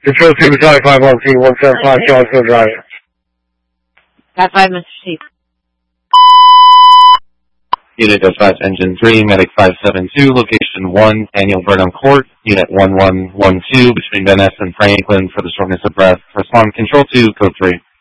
Control 2, Charlie 513, 175, Charlottesville Drive. Got 5, Mr. Steve. Unit Dispatch Engine 3, Medic 572, Location 1, Daniel Burnham Court, Unit 1112, between Van Ness and Franklin for the shortness of breath. Respond Control 2, Code 3.